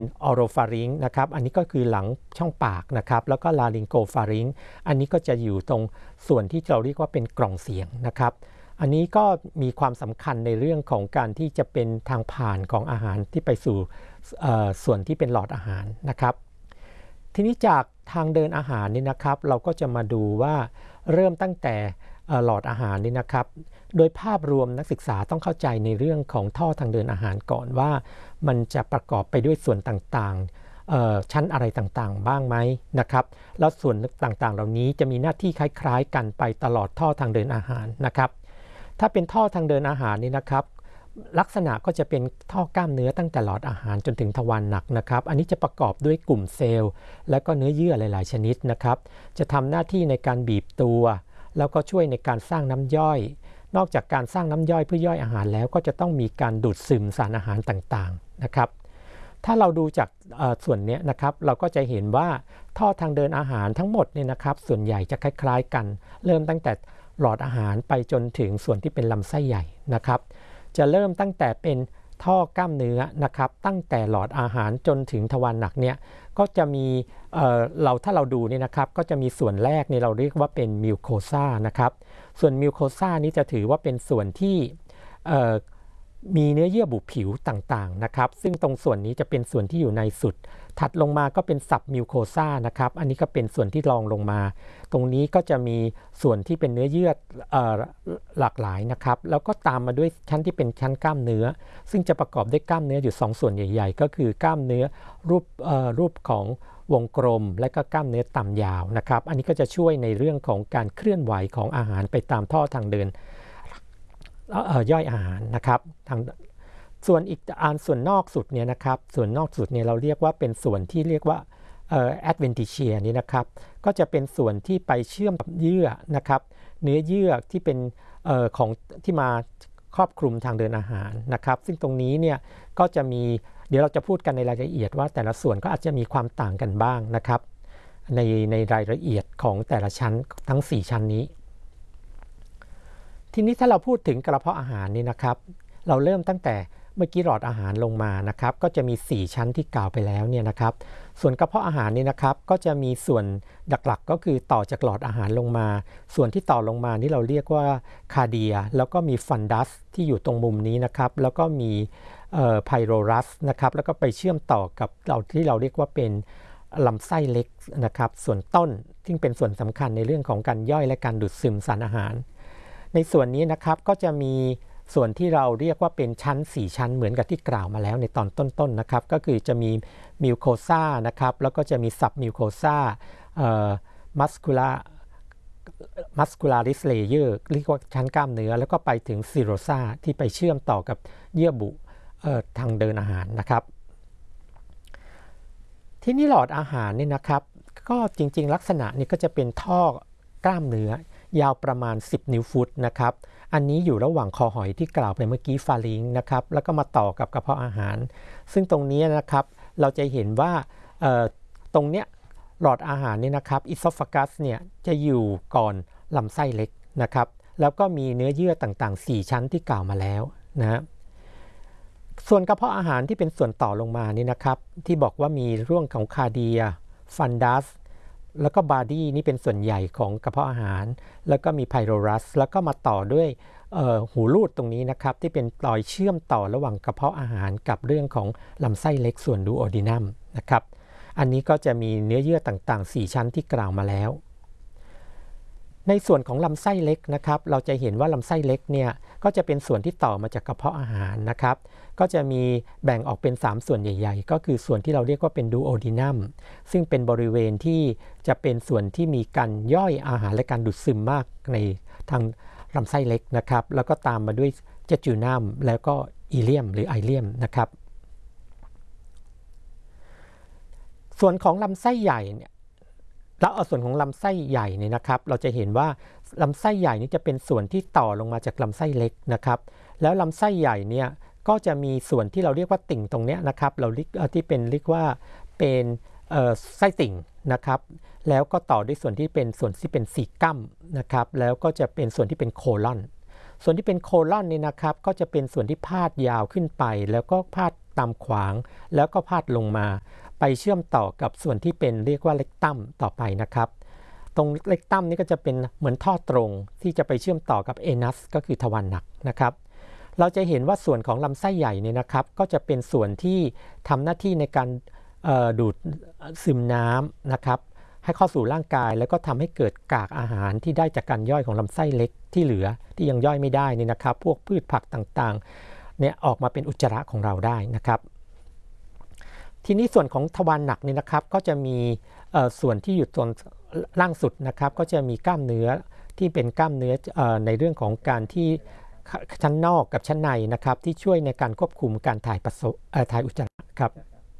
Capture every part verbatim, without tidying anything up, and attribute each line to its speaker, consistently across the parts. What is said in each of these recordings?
Speaker 1: ออโรฟาริงนะครับอันนี้ก็คือหลังช่องปากนะครับแล้วก็ลาริงโกฟาริงอันนี้ก็จะอยู่ตรงส่วนที่เราเรียกว่าเป็นกล่องเสียงนะครับอันนี้ก็มีความสำคัญในเรื่องของการที่จะเป็นทางผ่านของอาหารที่ไปสู่ส่วนที่เป็นหลอดอาหารนะครับทีนี้จากทางเดินอาหารนี่นะครับเราก็จะมาดูว่าเริ่มตั้งแต่หลอดอาหารนี่นะครับโดยภาพรวมนักศึกษาต้องเข้าใจในเรื่องของท่อทางเดินอาหารก่อนว่ามันจะประกอบไปด้วยส่วนต่างๆชั้นอะไรต่างๆบ้างไหมนะครับแล้วส่วนต่างๆเหล่านี้จะมีหน้าที่คล้ายๆกันไปตลอดท่อทางเดินอาหารนะครับถ้าเป็นท่อทางเดินอาหารนี่นะครับลักษณะก็จะเป็นท่อกล้ามเนื้อตั้งแต่หลอดอาหารจนถึงทวารหนักนะครับอันนี้จะประกอบด้วยกลุ่มเซลล์และก็เนื้อเยื่อหลายๆชนิดนะครับจะทำหน้าที่ในการบีบตัวแล้วก็ช่วยในการสร้างน้ำย่อยนอกจากการสร้างน้ำย่อยเพื่อย่อยอาหารแล้วก็จะต้องมีการดูดซึมสารอาหารต่างๆนะครับถ้าเราดูจากส่วนนี้นะครับเราก็จะเห็นว่าท่อทางเดินอาหารทั้งหมดเนี่ยนะครับส่วนใหญ่จะคล้ายๆกันเริ่มตั้งแต่หลอดอาหารไปจนถึงส่วนที่เป็นลำไส้ใหญ่นะครับจะเริ่มตั้งแต่เป็นท่อกล้ามเนื้อนะครับตั้งแต่หลอดอาหารจนถึงทวารหนักเนี่ยก็จะมี เอ่อ เราถ้าเราดูเนี่ยนะครับก็จะมีส่วนแรกเนี่ยเราเรียกว่าเป็นมิวโคซานะครับส่วนมิวโคซานี้จะถือว่าเป็นส่วนที่มีเนื้อเยื่อบุผิวต่างๆนะครับซึ่งตรงส่วนนี้จะเป็นส่วนที่อยู่ในสุดถัดลงมาก็เป็นซับมิวโคซานะครับอันนี้ก็เป็นส่วนที่รองลงมาตรงนี้ก็จะมีส่วนที่เป็นเนื้อเยื่อหลากหลายนะครับแล้วก็ตามมาด้วยชั้นที่เป็นชั้นกล้ามเนื้อซึ่งจะประกอบด้วยกล้ามเนื้ออยู่สองส่วนใหญ่ๆก็คือกล้ามเนื้อรูปรูปของวงกลมและก็กล้ามเนื้อต่ำยาวนะครับอันนี้ก็จะช่วยในเรื่องของการเคลื่อนไหวของอาหารไปตามท่อทางเดินย่อยอาหารนะครับทางส่วนอีกอันส่วนนอกสุดเนี่ยนะครับส่วนนอกสุดเนี่ยเราเรียกว่าเป็นส่วนที่เรียกว่าแอดเวนติเชียนี้นะครับก็จะเป็นส่วนที่ไปเชื่อมกับเยื่อนะครับเนื้อเยื่อที่เป็นเอ่อของที่มาครอบคลุมทางเดินอาหารนะครับซึ่งตรงนี้เนี่ยก็จะมีเดี๋ยวเราจะพูดกันในรายละเอียดว่าแต่ละส่วนก็อาจจะมีความต่างกันบ้างนะครับในในรายละเอียดของแต่ละชั้นทั้งสี่ชั้นนี้ทีนี้ถ้าเราพูดถึงกระเพาะอาหารนี่นะครับเราเริ่มตั้งแต่เมื่อกี้หลอดอาหารลงมานะครับก็จะมีสี่ชั้นที่กล่าวไปแล้วเนี่ยนะครับส่วนกระเพาะอาหารนี่นะครับก็จะมีส่วนหลักๆก็คือต่อจากหลอดอาหารลงมาส่วนที่ต่อลงมานี่เราเรียกว่าคาเดียแล้วก็มีฟันดัสที่อยู่ตรงมุมนี้นะครับแล้วก็มีไพโรรัสนะครับแล้วก็ไปเชื่อมต่อกับเราที่เราเรียกว่าเป็นลำไส้เล็กนะครับส่วนต้นที่เป็นส่วนสำคัญในเรื่องของการย่อยและการดูดซึมสารอาหารในส่วนนี้นะครับก็จะมีส่วนที่เราเรียกว่าเป็นชั้นสี่ชั้นเหมือนกับที่กล่าวมาแล้วในตอนต้นๆ น, นะครับก็คือจะมีมิวโคซานะครับแล้วก็จะมีซับมิวโคซามัสคูลามัสคูลาริสเลเยอร์เรียกว่าชั้นกล้ามเนื้อแล้วก็ไปถึงซิโรซาที่ไปเชื่อมต่อกับเยื่อบุทางเดินอาหารนะครับที่นี่หลอดอาหารนี่นะครับก็จริงๆลักษณะนี้ก็จะเป็นท่อกล้ามเนื้อยาวประมาณสิบนิ้วฟุตนะครับอันนี้อยู่ระหว่างคอหอยที่กล่าวไปเมื่อกี้ฟาริงนะครับแล้วก็มาต่อกับกระเพาะอาหารซึ่งตรงนี้นะครับเราจะเห็นว่าตรงเนี้ยหลอดอาหารนี่นะครับอิโซฟากัสเนี่ยจะอยู่ก่อนลำไส้เล็กนะครับแล้วก็มีเนื้อเยื่อต่างๆสี่ชั้นที่กล่าวมาแล้วนะส่วนกระเพาะอาหารที่เป็นส่วนต่อลงมานี่นะครับที่บอกว่ามีเรื่องของคาเดียฟันดัสแล้วก็บาดี้นี่เป็นส่วนใหญ่ของกระเพาะอาหารแล้วก็มีไพโรรัสแล้วก็มาต่อด้วยหูรูดตรงนี้นะครับที่เป็นรอยเชื่อมต่อระหว่างกระเพาะอาหารกับเรื่องของลำไส้เล็กส่วนดูโอดินัมนะครับอันนี้ก็จะมีเนื้อเยื่อต่างๆสี่ชั้นที่กล่าวมาแล้วในส่วนของลำไส้เล็กนะครับเราจะเห็นว่าลำไส้เล็กเนี่ยก็จะเป็นส่วนที่ต่อมาจากกระเพาะอาหารนะครับก็จะมีแบ่งออกเป็นสามส่วนใหญ่ๆก็คือส่วนที่เราเรียกว่าเป็นดูโอดินัมซึ่งเป็นบริเวณที่จะเป็นส่วนที่มีการย่อยอาหารและการดูดซึมมากในทางลำไส้เล็กนะครับแล้วก็ตามมาด้วยเจจูนัมแล้วก็อีเลียมหรือไอเลียมนะครับส่วนของลำไส้ใหญ่เนี่ยแล้วเอาส่วนของลำไส้ใหญ่เนี่ยนะครับเราจะเห็นว่าลำไส้ใหญ่นี่จะเป็นส่วนที่ต่อลงมาจากลำไส้เล็กนะครับแล้วลำไส้ใหญ่เนี่ยก็จะมีส่วนที่เราเรียกว่าติ่งตรงนี้นะครับเราเรียกที่เป็นเรียกว่าเป็นไส้ติ่งนะครับแล้วก็ต่อด้วยส่วนที่เป็นส่วนที่เป็นซีกัมนะครับแล้วก็จะเป็นส่วนที่เป็นโคลอนส่วนที่เป็นโคลอนนี่นะครับก็จะเป็นส่วนที่พาดยาวขึ้นไปแล้วก็พาดตามขวางแล้วก็พาดลงมาไปเชื่อมต่อกับส่วนที่เป็นเรียกว่าเล็กตัมต่อไปนะครับตรงเล็กตัมนี่ก็จะเป็นเหมือนท่อตรงที่จะไปเชื่อมต่อกับเอนัสก็คือทวารหนักนะครับเราจะเห็นว่าส่วนของลำไส้ใหญ่เนี่ยนะครับก็จะเป็นส่วนที่ทำหน้าที่ในการดูดซึมน้ำนะครับให้เข้าสู่ร่างกายแล้วก็ทำให้เกิดกากอาหารที่ได้จากการย่อยของลำไส้เล็กที่เหลือที่ยังย่อยไม่ได้นี่นะครับพวกพืชผักต่างๆเนี่ยออกมาเป็นอุจจาระของเราได้นะครับทีนี้ส่วนของทวารหนักนี่นะครับก็จะมีส่วนที่อยู่ตรงล่างสุดนะครับก็จะมีกล้ามเนื้อที่เป็นกล้ามเนื้อในเรื่องของการที่ชั้นนอกกับชั้นในนะครับที่ช่วยในการควบคุมการถ่ายปัสสาวะถ่ายอุจจาระครับ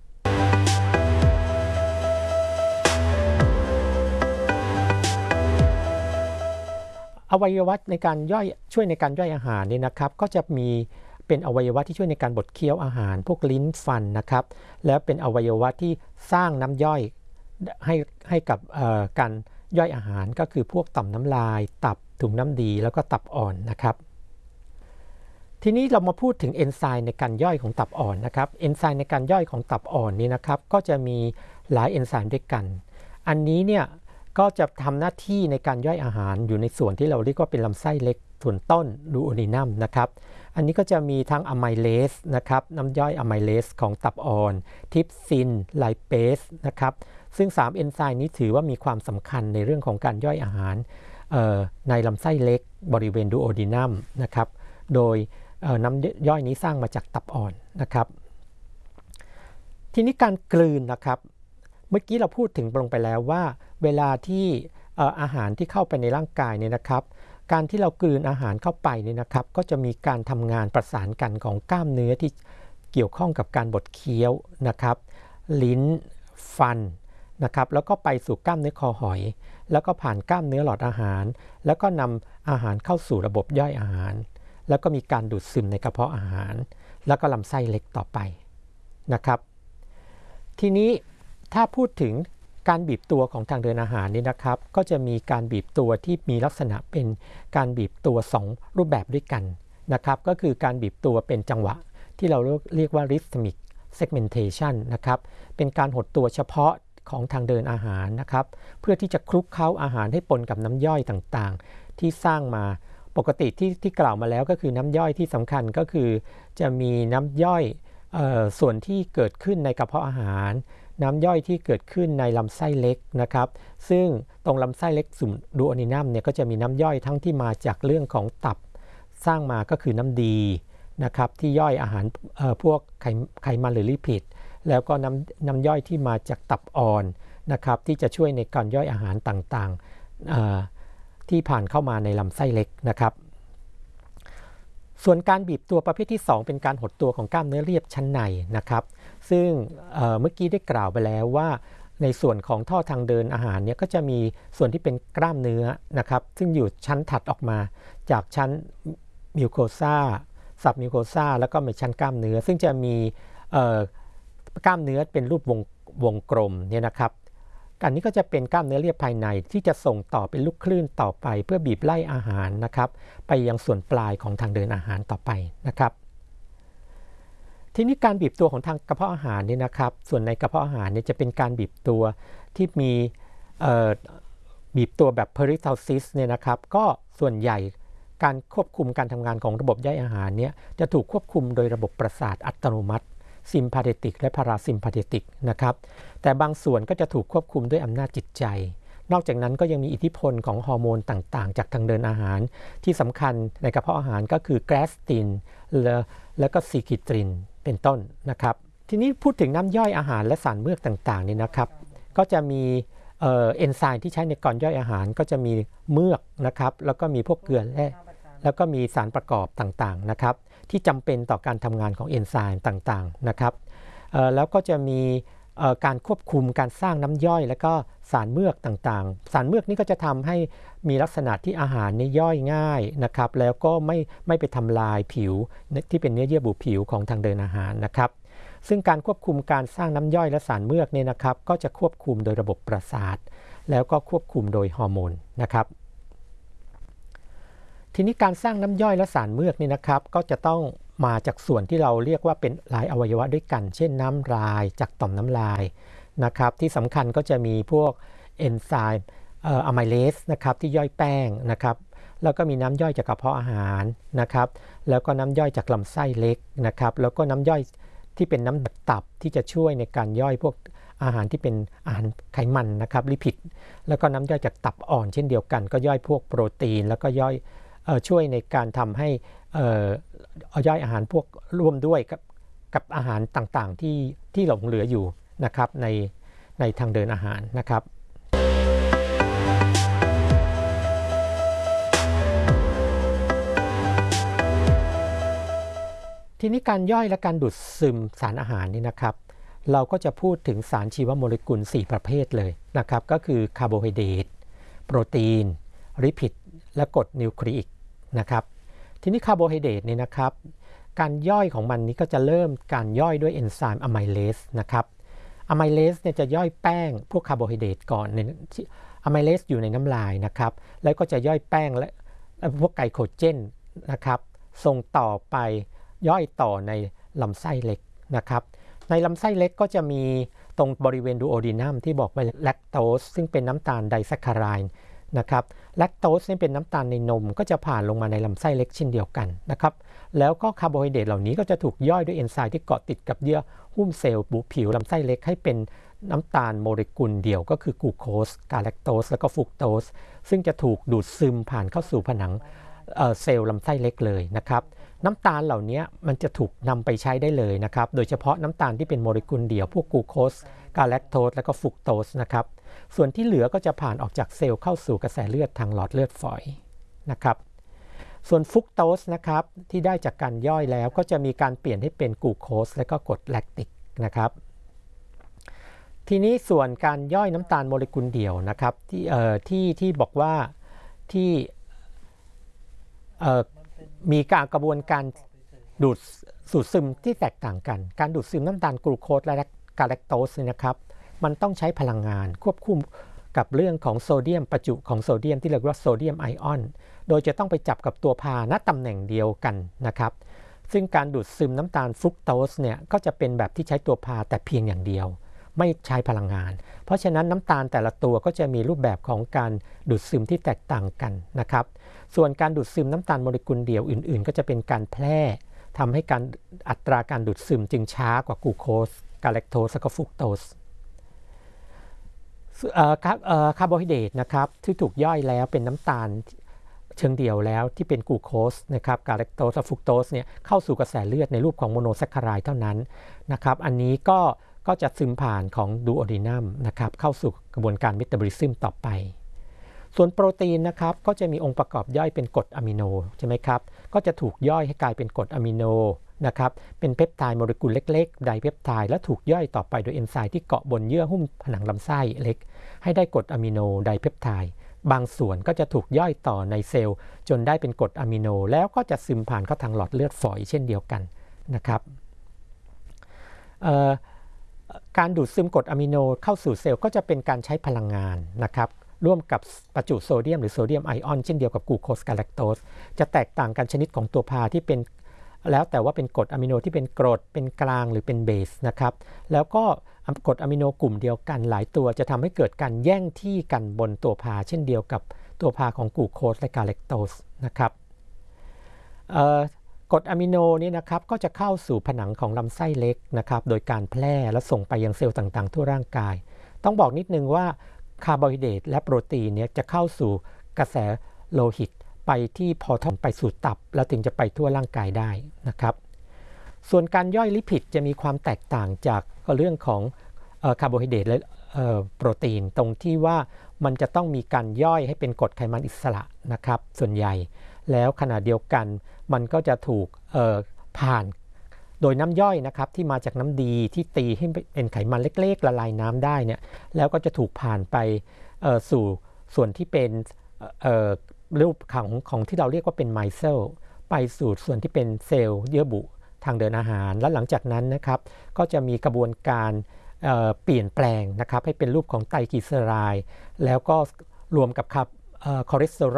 Speaker 1: อวัยวะในการย่อยช่วยในการย่อยอาหารนี่นะครับก็จะมีเป็นอวัยวะที่ช่วยในการบดเคี้ยวอาหารพวกลิ้นฟันนะครับแล้วเป็นอวัยวะที่สร้างน้ำย่อยให้ให้กับการย่อยอาหารก็คือพวกต่อมน้ำลายตับถุงน้ำดีแล้วก็ตับอ่อนนะครับทีนี้เรามาพูดถึงเอนไซม์ในการย่อยของตับอ่อนนะครับเอนไซม์ในการย่อยของตับอ่อนนี่นะครับก็จะมีหลายเอนไซม์ด้วยกันอันนี้เนี่ยก็จะทำหน้าที่ในการย่อยอาหารอยู่ในส่วนที่เราเรียกว่าเป็นลำไส้เล็กส่วนต้นดูโอนินัมนะครับอันนี้ก็จะมีทั้งอะไมเลสนะครับน้ำย่อยอะไมเลสของตับอ่อนทิปซินไลเปสนะครับซึ่งสามเอนไซม์นี้ถือว่ามีความสำคัญในเรื่องของการย่อยอาหารในลำไส้เล็กบริเวณดูโอนินัมนะครับโดยน้ำย่อยนี้สร้างมาจากตับอ่อนนะครับทีนี้การกลืนนะครับเมื่อกี้เราพูดถึงลงไปแล้วว่าเวลาที่อาหารที่เข้าไปในร่างกายเนี่ยนะครับการที่เรากลืนอาหารเข้าไปเนี่ยนะครับก็จะมีการทำงานประสานกันของกล้ามเนื้อที่เกี่ยวข้องกับการบดเคี้ยวนะครับลิ้นฟันนะครับแล้วก็ไปสู่กล้ามเนื้อคอหอยแล้วก็ผ่านกล้ามเนื้อหลอดอาหารแล้วก็นำอาหารเข้าสู่ระบบย่อยอาหารแล้วก็มีการดูดซึมในกระเพาะอาหารแล้วก็ลำไส้เล็กต่อไปนะครับทีนี้ถ้าพูดถึงการบีบตัวของทางเดินอาหารนี่นะครับก็จะมีการบีบตัวที่มีลักษณะเป็นการบีบตัวสองรูปแบบด้วยกันนะครับก็คือการบีบตัวเป็นจังหวะที่เราเรียกว่า rhythmic segmentation นะครับเป็นการหดตัวเฉพาะของทางเดินอาหารนะครับเพื่อที่จะคลุกเคล้าอาหารให้ปนกับน้ำย่อยต่างๆที่สร้างมาปกติที่ที่กล่าวมาแล้วก็คือน้ำย่อยที่สำคัญก็คือจะมีน้ำย่อยเอ่อส่วนที่เกิดขึ้นในกระเพาะอาหารน้ำย่อยที่เกิดขึ้นในลำไส้เล็กนะครับซึ่งตรงลำไส้เล็กสุ่มดูโอนินัมเนี่ยก็จะมีน้ำย่อยทั้งที่มาจากเรื่องของตับสร้างมาก็คือน้ำดีนะครับที่ย่อยอาหารเอ่อพวกไขไขมันหรือลิพิดแล้วก็น้ำน้ำย่อยที่มาจากตับอ่อนนะครับที่จะช่วยในการย่อยอาหารต่างๆเอ่อที่ผ่านเข้ามาในลำไส้เล็กนะครับส่วนการบีบตัวประเภทที่สองเป็นการหดตัวของกล้ามเนื้อเรียบชั้นในนะครับซึ่ง เอ่อ เมื่อกี้ได้กล่าวไปแล้วว่าในส่วนของท่อทางเดินอาหารเนี่ยก็จะมีส่วนที่เป็นกล้ามเนื้อนะครับซึ่งอยู่ชั้นถัดออกมาจากชั้นมิวโคซาซับมิวโคซาแล้วก็มีชั้นกล้ามเนื้อซึ่งจะมีกล้ามเนื้อเป็นรูปวงวงกลมเนี่ยนะครับอันนี้ก็จะเป็นกล้ามเนื้อเรียบภายในที่จะส่งต่อเป็นลูกคลื่นต่อไปเพื่อบีบไล่อาหารนะครับไปยังส่วนปลายของทางเดินอาหารต่อไปนะครับทีนี้การบีบตัวของทางกระเพาะอาหารนี่นะครับส่วนในกระเพาะอาหารเนี่ยจะเป็นการบีบตัวที่มีบีบตัวแบบ peristalsis เนี่ยนะครับก็ส่วนใหญ่การควบคุมการทำงานของระบบย่อยอาหารเนี่ยจะถูกควบคุมโดยระบบประสาทอัตโนมัติซิมพาเทติกและพาราซิมพาเทติกนะครับแต่บางส่วนก็จะถูกควบคุมด้วยอำนาจจิตใจนอกจากนั้นก็ยังมีอิทธิพลของฮอร์โมนต่างๆจากทางเดินอาหารที่สำคัญในกระเพาะอาหารก็คือแกลสตินและแล้วก็ซีคิตรินเป็นต้นนะครับทีนี้พูดถึงน้ำย่อยอาหารและสารเมือกต่างๆนี่นะครับก็จะมีเอ่อเอนไซม์ที่ใช้ในการย่อยอาหารก็จะมีเมือกนะครับแล้วก็มีพวกเกลือแร่แล้วก็มีสารประกอบต่างๆนะครับที่จำเป็นต่อการทำงานของเอนไซม์ต่างๆนะครับแล้วก็จะมีการควบคุมการสร้างน้ำย่อยและก็สารเมือกต่างๆสารเมือกนี่ก็จะทำให้มีลักษณะที่อาหารนี่ย่อยง่ายนะครับแล้วก็ไม่ไม่ไปทำลายผิวที่เป็นเนื้อเยื่อบุผิวของทางเดินอาหารนะครับซึ่งการควบคุมการสร้างน้ำย่อยและสารเมือกเนี่ยนะครับก็จะควบคุมโดยระบบประสาทแล้วก็ควบคุมโดยฮอร์โมนนะครับทีนี้การสร้างน้ำย่อยและสารเมือกนี่นะครับก็จะต้องมาจากส่วนที่เราเรียกว่าเป็นหลายอวัยวะด้วยกันเช่นน้ำลายจากต่อมน้ำลายนะครับที่สำคัญก็จะมีพวกเอนไซม์อะไมเลสนะครับที่ย่อยแป้งนะครับแล้วก็มีน้ำย่อยจากกระเพาะอาหารนะครับแล้วก็น้ำย่อยจากลำไส้เล็กนะครับแล้วก็น้ำย่อยที่เป็นน้ำตับที่จะช่วยในการย่อยพวกอาหารที่เป็นอาหารไขมันนะครับลิพิดแล้วก็น้ำย่อยจากตับอ่อนเช่นเดียวกันก็ย่อยพวกโปรตีนแล้วก็ย่อยเอ่อช่วยในการทำให้เอ่อย่อยอาหารพวกร่วมด้วยกับกับอาหารต่างๆที่ที่หลงเหลืออยู่นะครับในในทางเดินอาหารนะครับทีนี้การย่อยและการดูดซึมสารอาหารนี่นะครับเราก็จะพูดถึงสารชีวโมเลกุลสี่ประเภทเลยนะครับก็คือคาร์โบไฮเดรตโปรตีนลิพิดและกรดนิวคลีอิกนะครับทีนี้คาร์โบไฮเดรตนี่นะครับการย่อยของมันนี้ก็จะเริ่มการย่อยด้วยเอนไซม์อะไมเลสนะครับอะไมเลสเนี่ยจะย่อยแป้งพวกคาร์โบไฮเดรตก่อนในอะไมเลสอยู่ในน้ำลายนะครับแล้วก็จะย่อยแป้งและพวกไกลโคเจนนะครับส่งต่อไปย่อยต่อในลำไส้เล็กนะครับในลำไส้เล็กก็จะมีตรงบริเวณดูโอดีนัมที่บอกไว้แลคโตสซึ่งเป็นน้ำตาลไดแซคคาไรด์นะครับแลคโตสนี่เป็นน้ำตาลในนมก็จะผ่านลงมาในลำไส้เล็กเช่นเดียวกันนะครับแล้วก็คาร์โบไฮเดรตเหล่านี้ก็จะถูกย่อยด้วยเอนไซม์ที่เกาะติดกับเยื่อหุ้มเซลล์บุผิวลำไส้เล็กให้เป็นน้ำตาลโมเลกุลเดี่ยวก็คือกลูโคสกาแลคโตสแล้วก็ฟรุกโตสซึ่งจะถูกดูดซึมผ่านเข้าสู่ผนังเอ่อเซลล์ลำไส้เล็กเลยนะครับน้ำตาลเหล่านี้มันจะถูกนำไปใช้ได้เลยนะครับโดยเฉพาะน้ำตาลที่เป็นโมเลกุลเดี่ยวพวกกลูโคสกาแลคโตสและก็ฟรุกโตสนะครับส่วนที่เหลือก็จะผ่านออกจากเซลล์เข้าสู่กระแสเลือดทางหลอดเลือดฝอยนะครับส่วนฟรุกโตสนะครับที่ได้จากการย่อยแล้วก็จะมีการเปลี่ยนให้เป็นกลูโคสและก็กรดแลคติกนะครับทีนี้ส่วนการย่อยน้ำตาลโมเลกุลเดี่ยวนะครับที่เอ่อที่ที่บอกว่าที่เอ่อมีการกระบวนการดูดสูดซึมที่แตกต่างกันการดูดซึมน้ำตาลกลูโคสและกาแลคโตสนะครับมันต้องใช้พลังงานควบคุมกับเรื่องของโซเดียมประจุของโซเดียมที่เรียกว่าโซเดียมไอออนโดยจะต้องไปจับกับตัวพาณตำแหน่งเดียวกันนะครับซึ่งการดูดซึมน้ำตาลฟรุกโตสเนี่ยก็จะเป็นแบบที่ใช้ตัวพาแต่เพียงอย่างเดียวไม่ใช้พลังงานเพราะฉะนั้นน้ำตาลแต่ละตัวก็จะมีรูปแบบของการดูดซึมที่แตกต่างกันนะครับส่วนการดูดซึมน้ำตาลโมเลกุลเดี่ยวอื่นๆก็จะเป็นการแพร่ทำให้การอัตราการดูดซึมจึงช้ากว่ากลูโคสกาแลคโตสและก็ฟรุกโตสคาร์โบไฮเดรตนะครับที่ถูกย่อยแล้วเป็นน้ำตาลเชิงเดี่ยวแล้วที่เป็นกลูโคสนะครับกาแลคโตสและฟรุกโตสเนี่ยเข้าสู่กระแสเลือดในรูปของโมโนแซคคาไรด์เท่านั้นนะครับอันนี้ก็ก็จะซึมผ่านของดูโอดีนัมนะครับเข้าสู่กระบวนการเมตาบอลิซึมต่อไปส่วนโปรตีนนะครับก็จะมีองค์ประกอบย่อยเป็นกรดอะมิโนใช่ไหมครับก็จะถูกย่อยให้กลายเป็นกรดอะมิโนนะครับเป็นเพปไทด์โมเลกุลเล็กๆไดเพปไทด์และถูกย่อยต่อไปโดยเอนไซม์ที่เกาะบนเยื่อหุ้มผนังลำไส้เล็กให้ได้กรดอะมิโนไดเพปไทด์บางส่วนก็จะถูกย่อยต่อในเซลล์จนได้เป็นกรดอะมิโนแล้วก็จะซึมผ่านเข้าทางหลอดเลือดฝอยเช่นเดียวกันนะครับการดูดซึมกรดอะมิโนเข้าสู่เซลล์ก็จะเป็นการใช้พลังงานนะครับร่วมกับประจุโซเดียมหรือโซเดียมไอออนเช่นเดียวกับกลูโคสกาแลคโตสจะแตกต่างกันชนิดของตัวพาที่เป็นแล้วแต่ว่าเป็นกรดอะมิโนที่เป็นกรดเป็นกลางหรือเป็นเบสนะครับแล้วก็กรดอะมิโนกลุ่มเดียวกันหลายตัวจะทำให้เกิดการแย่งที่กันบนตัวพาเช่นเดียวกับตัวพาของกลูโคสและกาแลคโตสนะครับกรดอะมิโนนี่นะครับก็จะเข้าสู่ผนังของลำไส้เล็กนะครับโดยการแพร่และส่งไปยังเซลล์ต่างๆทั่วร่างกายต้องบอกนิดนึงว่าคาร์โบไฮเดรตและโปรตีนเนี่ยจะเข้าสู่กระแสโลหิตไปที่พอทอมไปสู่ตับแล้วถึงจะไปทั่วร่างกายได้นะครับส่วนการย่อยลิพิดจะมีความแตกต่างจากเรื่องของคาร์โบไฮเดรตและโปรตีนตรงที่ว่ามันจะต้องมีการย่อยให้เป็นกรดไขมันอิสระนะครับส่วนใหญ่แล้วขณะเดียวกันมันก็จะถูกผ่านโดยน้ำย่อยนะครับที่มาจากน้ำดีที่ตีให้เป็นไขมันเล็กๆละลายน้ำได้เนี่ยแล้วก็จะถูกผ่านไปสู่ส่วนที่เป็นรูปของของที่เราเรียกว่าเป็นไมเซลไปสู่ส่วนที่เป็นเซลล์เยื่อบุทางเดินอาหารและหลังจากนั้นนะครับก็จะมีกระบวนการเ, เปลี่ยนแปลงนะครับให้เป็นรูปของไตรกลีเซอไรด์แล้วก็รวมกับคอเลสเตอรอล